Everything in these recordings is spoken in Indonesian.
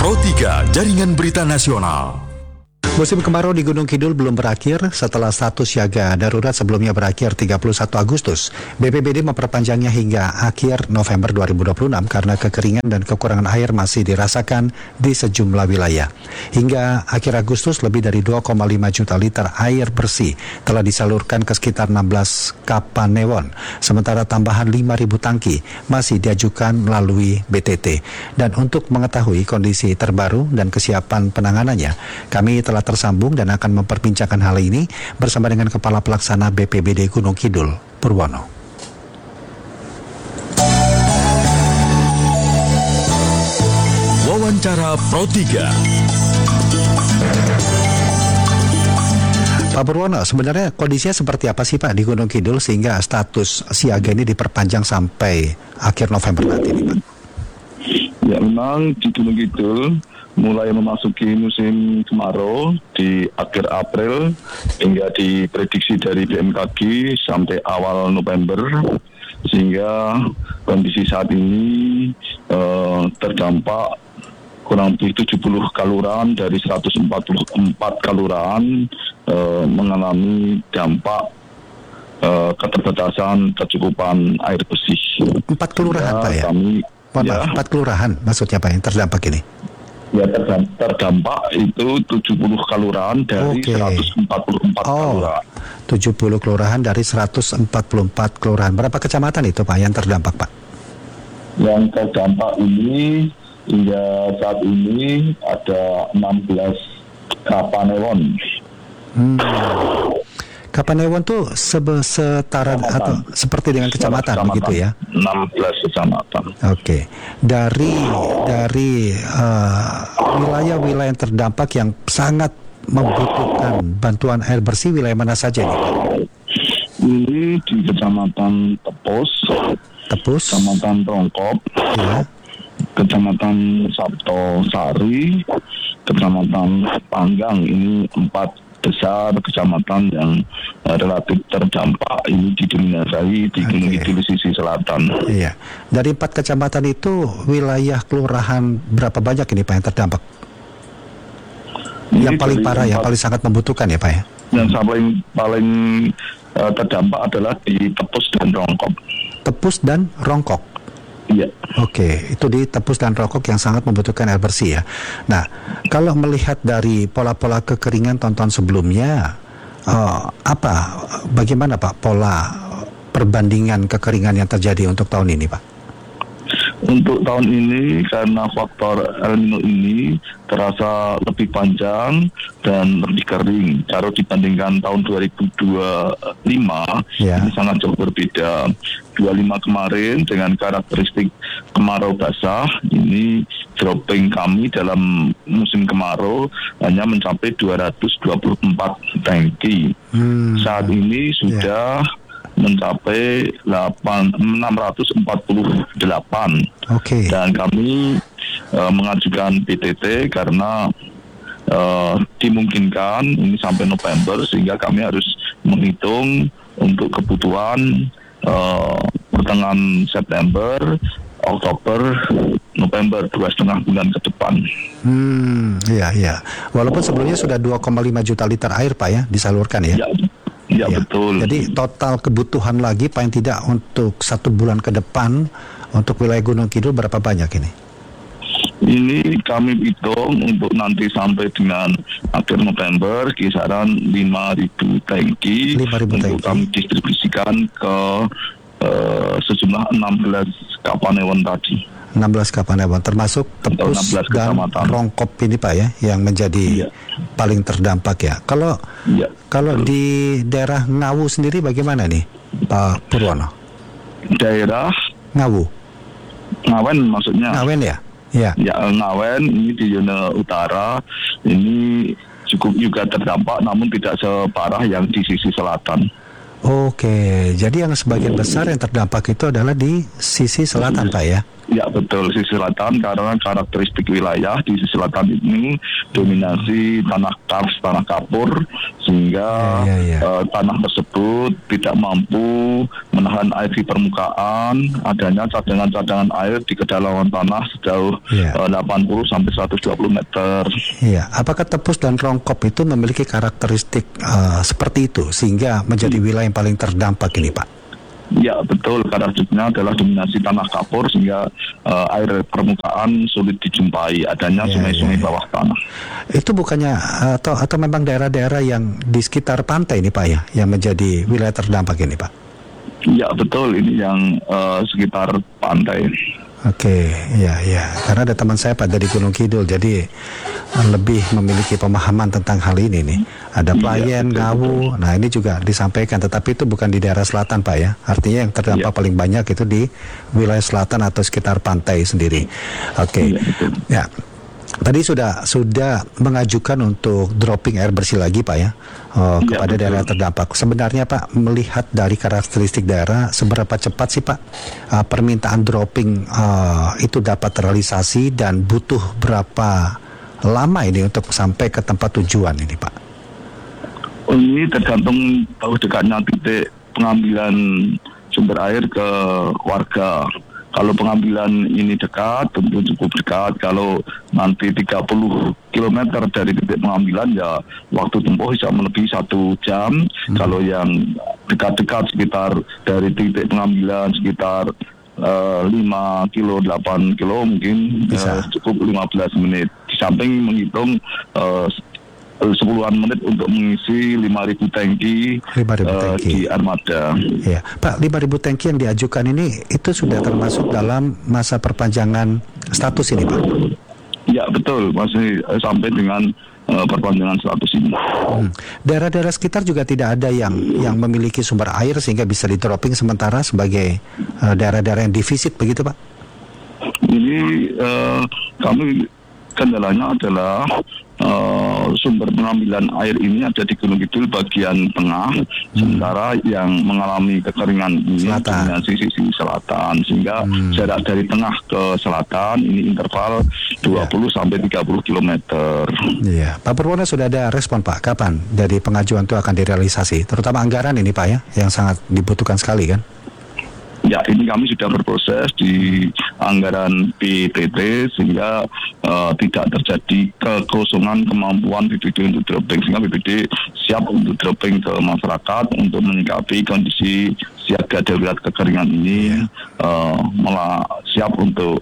Pro 3 Jaringan Berita Nasional. Musim kemarau di Gunung Kidul belum berakhir setelah status siaga darurat sebelumnya berakhir 31 Agustus. BPBD memperpanjangnya hingga akhir November 2026 karena kekeringan dan kekurangan air masih dirasakan di sejumlah wilayah. Hingga akhir Agustus lebih dari 2,5 juta liter air bersih telah disalurkan ke sekitar 16 Kapanewon. Sementara tambahan 5.000 tangki masih diajukan melalui BTT. Dan untuk mengetahui kondisi terbaru dan kesiapan penanganannya, kami telah tersambung dan akan memperbincangkan hal ini bersama dengan Kepala Pelaksana BPBD Gunung Kidul, Purwono. Wawancara Pro 3. Pak Purwono, sebenarnya kondisinya seperti apa sih Pak di Gunung Kidul sehingga status siaga ini diperpanjang sampai akhir November nanti nih Pak? Ya, memang di Gunung Kidul mulai memasuki musim kemarau di akhir April hingga diprediksi dari BMKG sampai awal November, sehingga kondisi saat ini terdampak kurang lebih 70 kelurahan dari 144 kelurahan mengalami dampak keterbatasan kecukupan air bersih. 4 kelurahan Pak ya? Empat kelurahan maksudnya Pak yang terdampak ini? Ya, terdampak itu 70 kelurahan dari 144 kelurahan. 70 kelurahan dari 144 kelurahan. Berapa kecamatan itu Pak yang terdampak Pak? Yang terdampak ini hingga saat ini ada 16 Kapanewon. Kapanewon tuh setara atau seperti dengan kecamatan begitu ya? 16 kecamatan. Oke. Dari wilayah-wilayah yang terdampak yang sangat membutuhkan bantuan air bersih, wilayah mana saja ini Pak? Ini di Kecamatan Tepus, Kecamatan Rongkop, ya, Kecamatan Sabto Sari, Kecamatan Panggang. Ini 4 besar kecamatan yang relatif terdampak ini didominasi di Gunung Kidul sisi selatan. Iya. Dari 4 kecamatan itu wilayah kelurahan berapa banyak ini Pak yang terdampak? Yang paling parah, yang paling sangat membutuhkan ya Pak ya? Yang paling terdampak adalah di Tepus dan Rongkop. Tepus dan Rongkok. Iya. Oke, itu di Tepus dan Rongkok yang sangat membutuhkan air bersih ya. Nah, kalau melihat dari pola-pola kekeringan tahun-tahun sebelumnya, bagaimana Pak pola perbandingan kekeringan yang terjadi untuk tahun ini Pak? Untuk tahun ini karena faktor El Nino ini terasa lebih panjang dan lebih kering. Kalau dibandingkan tahun 2025, ini sangat jauh berbeda. 25 kemarin dengan karakteristik kemarau basah, ini dropping kami dalam musim kemarau hanya mencapai 224 tangki. Saat ini sudah mencapai 648. Dan kami mengajukan PTT karena dimungkinkan ini sampai November, sehingga kami harus menghitung untuk kebutuhan pertengahan September, Oktober, November, 2,5 bulan ke depan. Iya. Walaupun sebelumnya sudah 2,5 juta liter air Pak ya disalurkan ya? Iya, betul. Jadi total kebutuhan lagi paling tidak untuk 1 bulan ke depan untuk wilayah Gunung Kidul berapa banyak ini? Ini kami hitung untuk nanti sampai dengan akhir November kisaran 5.000 tangki untuk kami distribusikan ke sejumlah 16 Kapanewon tadi. 16 Kapanewon termasuk Tepus dan Rongkop ini Pak ya yang menjadi paling terdampak ya. Kalau di daerah Ngawu sendiri bagaimana nih Pak Purwono? Daerah Ngawen maksudnya? Ngawen ya? Ya, Ngawen ini di zona utara ini cukup juga terdampak, namun tidak separah yang di sisi selatan. Oke, jadi yang sebagian besar yang terdampak itu adalah di sisi selatan Pak ya? Ya betul, sisi selatan karena karakteristik wilayah di sisi selatan ini dominasi tanah kars, tanah kapur, sehingga tanah tersebut tidak mampu menahan air di permukaan, adanya cadangan-cadangan air di kedalaman tanah sejauh 80 sampai 120 meter. Iya, apakah Tepus dan Rongkop itu memiliki karakteristik seperti itu sehingga menjadi wilayah yang paling terdampak ini, Pak? Ya betul, karakteristiknya adalah dominasi tanah kapur sehingga air permukaan sulit dijumpai, adanya sungai-sungai bawah tanah. Itu bukannya atau memang daerah-daerah yang di sekitar pantai ini, Pak, ya, yang menjadi wilayah terdampak ini, Pak? Ya betul, ini yang sekitar pantai. Oke, ya, karena ada teman saya Pak dari Gunung Kidul, jadi lebih memiliki pemahaman tentang hal ini nih. Ada Playen, Ngawu, nah ini juga disampaikan, tetapi itu bukan di daerah selatan Pak ya. Artinya yang terdampak paling banyak itu di wilayah selatan atau sekitar pantai sendiri. Oke, ya. Tadi sudah mengajukan untuk dropping air bersih lagi Pak ya, kepada daerah terdampak. Sebenarnya Pak, melihat dari karakteristik daerah, seberapa cepat sih Pak permintaan dropping itu dapat terrealisasi dan butuh berapa lama ini untuk sampai ke tempat tujuan ini Pak? Ini tergantung jauh dekatnya titik pengambilan sumber air ke warga. Kalau pengambilan ini dekat, tentu cukup dekat. Kalau nanti 30 km dari titik pengambilan, ya waktu tempuh bisa melebihi 1 jam. Kalau yang dekat-dekat sekitar dari titik pengambilan sekitar 5 kilo, 8 kilo mungkin cukup 15 menit. Di samping menghitung 10-an menit untuk mengisi 5.000 tangki di armada. Ya, Pak, 5.000 tangki yang diajukan ini itu sudah termasuk dalam masa perpanjangan status ini, Pak? Ya, betul, masih sampai dengan perpanjangan status ini. Daerah-daerah sekitar juga tidak ada yang memiliki sumber air sehingga bisa di-dropping sementara sebagai daerah-daerah yang defisit begitu, Pak? Ini kami kendalanya adalah sumber pengambilan air ini ada di Gunung Kidul bagian tengah, sementara yang mengalami kekeringan ini dengan sisi selatan, sehingga jarak dari tengah ke selatan ini interval 20 sampai 30 km. Iya, Pak Purwono, sudah ada respon Pak, kapan dari pengajuan itu akan direalisasi, terutama anggaran ini Pak ya, yang sangat dibutuhkan sekali kan? Ya, ini kami sudah berproses di anggaran PTT sehingga tidak terjadi kekosongan kemampuan BPD untuk dropping, sehingga BPD siap untuk dropping ke masyarakat untuk menyikapi kondisi siaga darurat kekeringan ini, siap untuk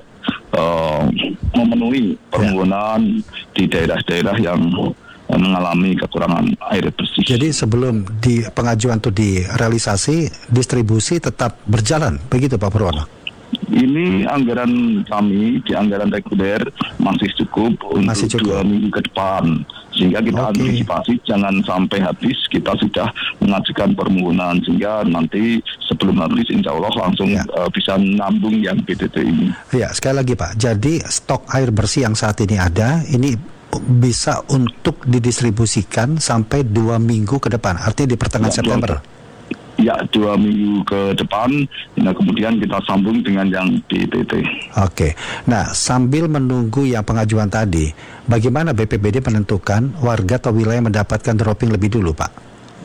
memenuhi permohonan di daerah-daerah yang mengalami kekurangan air bersih. Jadi sebelum di pengajuan itu direalisasi, distribusi tetap berjalan, begitu Pak Purwono? Ini anggaran kami di anggaran reguler masih cukup untuk 2 minggu ke depan, sehingga kita antisipasi jangan sampai habis kita sudah mengajukan permohonan, sehingga nanti sebelum habis insya Allah langsung bisa nambung yang PTT ini. Ya, sekali lagi Pak, jadi stok air bersih yang saat ini ada ini bisa untuk didistribusikan sampai 2 minggu ke depan, artinya di pertengahan September. Ya, 2 minggu ke depan. Nah, kemudian kita sambung dengan yang PTT. Oke. Nah, sambil menunggu yang pengajuan tadi, bagaimana BPBD menentukan warga atau wilayah mendapatkan dropping lebih dulu, Pak?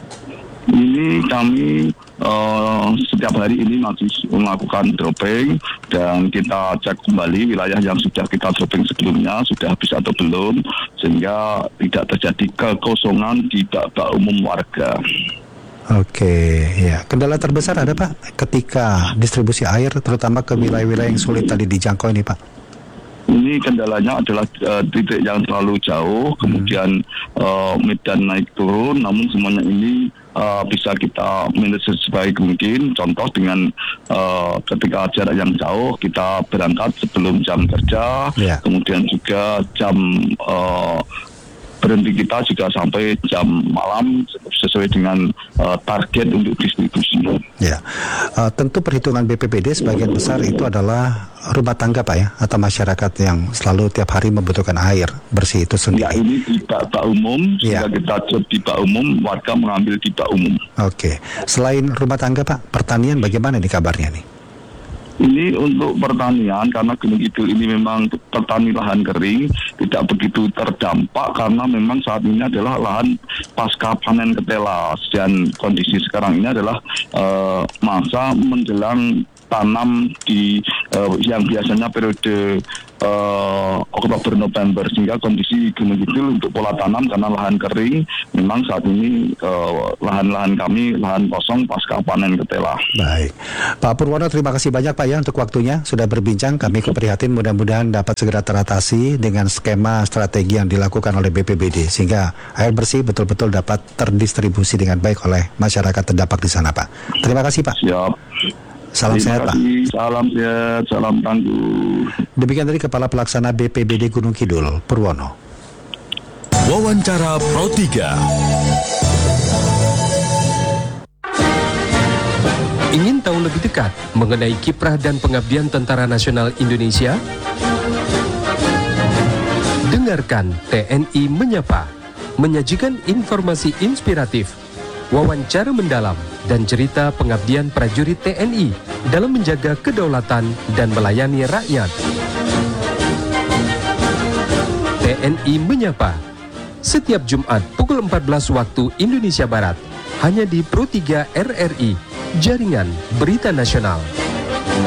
Ini kami setiap hari ini masih melakukan dropping dan kita cek kembali wilayah yang sudah kita dropping sebelumnya sudah habis atau belum, sehingga tidak terjadi kekosongan di bak umum warga. Oke, ya. Kendala terbesar ada Pak ketika distribusi air terutama ke wilayah-wilayah yang sulit tadi dijangkau ini Pak? Ini kendalanya adalah titik yang terlalu jauh, kemudian medan naik turun, namun semuanya ini bisa kita manage sebaik mungkin. Contoh dengan ketika jarak yang jauh kita berangkat sebelum jam kerja, kemudian juga jam berhenti kita juga sampai jam malam sesuai dengan target untuk distribusi. Ya, tentu perhitungan BPBD sebagian besar itu adalah rumah tangga Pak ya, atau masyarakat yang selalu tiap hari membutuhkan air bersih itu sendiri. Ya, ini di bak umum, sehingga kita cek di bak umum, warga mengambil di bak umum. Oke, selain rumah tangga Pak, pertanian bagaimana nih kabarnya nih? Ini untuk pertanian, karena Gunung Kidul ini memang petani lahan kering, tidak begitu terdampak karena memang saat ini adalah lahan pasca panen ketela, dan kondisi sekarang ini adalah masa menjelang tanam di yang biasanya periode Oktober November, sehingga kondisi Gunung Kidul untuk pola tanam karena lahan kering memang saat ini lahan-lahan kami lahan kosong pasca panen ketela. Baik, Pak Purwono, terima kasih banyak Pak ya untuk waktunya sudah berbincang. Kami keprihatin, mudah-mudahan dapat segera teratasi dengan skema strategi yang dilakukan oleh BPBD sehingga air bersih betul-betul dapat terdistribusi dengan baik oleh masyarakat terdampak di sana, Pak. Terima kasih Pak. Siap. Salam sehat Pak. Salam sehat, salam tangguh. Demikian tadi Kepala Pelaksana BPBD Gunung Kidul, Purwono. Wawancara Pro 3. Ingin tahu lebih dekat mengenai kiprah dan pengabdian Tentara Nasional Indonesia? Dengarkan TNI Menyapa, menyajikan informasi inspiratif, wawancara mendalam, dan cerita pengabdian prajurit TNI dalam menjaga kedaulatan dan melayani rakyat. TNI Menyapa, setiap Jumat pukul 14 waktu Indonesia Barat, hanya di Pro 3 RRI, Jaringan Berita Nasional.